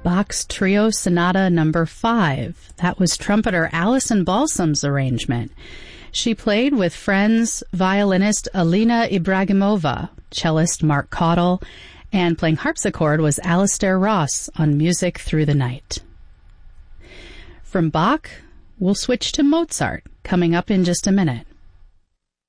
Bach's Trio Sonata No. 5. That was trumpeter Alison Balsam's arrangement. She played with friends violinist Alina Ibragimova, cellist Mark Caudill, and playing harpsichord was Alistair Ross on Music Through the Night. From Bach, we'll switch to Mozart, coming up in just a minute.